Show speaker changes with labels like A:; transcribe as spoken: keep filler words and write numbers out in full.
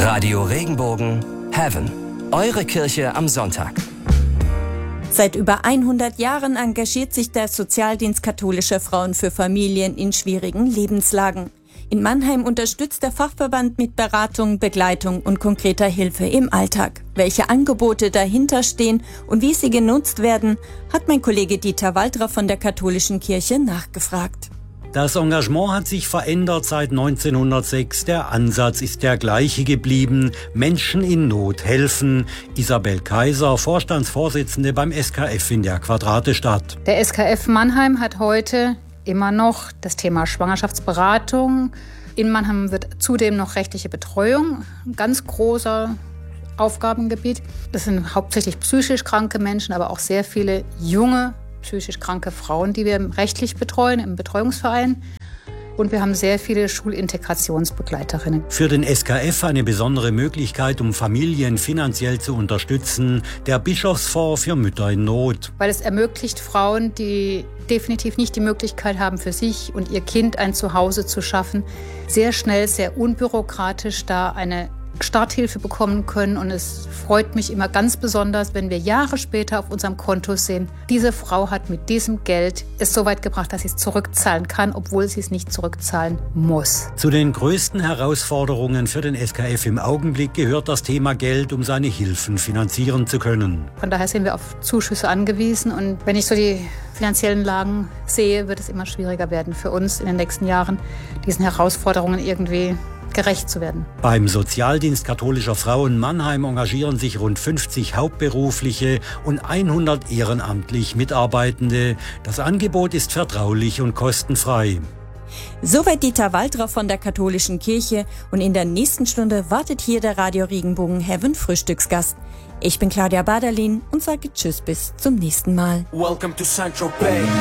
A: Radio Regenbogen Heaven. Eure Kirche am Sonntag.
B: Seit über hundert Jahren engagiert sich der Sozialdienst katholischer Frauen für Familien in schwierigen Lebenslagen. In Mannheim unterstützt der Fachverband mit Beratung, Begleitung und konkreter Hilfe im Alltag. Welche Angebote dahinter stehen und wie sie genutzt werden, hat mein Kollege Dieter Waldra von der Katholischen Kirche nachgefragt.
C: Das Engagement hat sich verändert seit neunzehnhundertsechs. Der Ansatz ist der gleiche geblieben. Menschen in Not helfen. Isabel Kaiser, Vorstandsvorsitzende beim S K F in der Quadratestadt.
D: Der S K F Mannheim hat heute immer noch das Thema Schwangerschaftsberatung. In Mannheim wird zudem noch rechtliche Betreuung, ein ganz großer Aufgabengebiet. Das sind hauptsächlich psychisch kranke Menschen, aber auch sehr viele junge psychisch kranke Frauen, die wir rechtlich betreuen im Betreuungsverein. Und wir haben sehr viele Schulintegrationsbegleiterinnen.
C: Für den S K F eine besondere Möglichkeit, um Familien finanziell zu unterstützen, der Bischofsfonds für Mütter in Not.
D: Weil es ermöglicht Frauen, die definitiv nicht die Möglichkeit haben, für sich und ihr Kind ein Zuhause zu schaffen, sehr schnell, sehr unbürokratisch da eine Starthilfe bekommen können. Und es freut mich immer ganz besonders, wenn wir Jahre später auf unserem Konto sehen, diese Frau hat mit diesem Geld es so weit gebracht, dass sie es zurückzahlen kann, obwohl sie es nicht zurückzahlen muss.
C: Zu den größten Herausforderungen für den S K F im Augenblick gehört das Thema Geld, um seine Hilfen finanzieren zu können.
D: Von daher sind wir auf Zuschüsse angewiesen. Und wenn ich so die finanziellen Lagen sehe, wird es immer schwieriger werden für uns in den nächsten Jahren, diesen Herausforderungen irgendwie gerecht zu werden.
C: Beim Sozialdienst katholischer Frauen Mannheim engagieren sich rund fünfzig hauptberufliche und hundert ehrenamtlich Mitarbeitende. Das Angebot ist vertraulich und kostenfrei.
B: Soweit Dieter Waldra von der Katholischen Kirche, und in der nächsten Stunde wartet hier der Radio Regenbogen Heaven Frühstücksgast. Ich bin Claudia Baderlin und sage Tschüss bis zum nächsten Mal.
E: Welcome to Central Bay.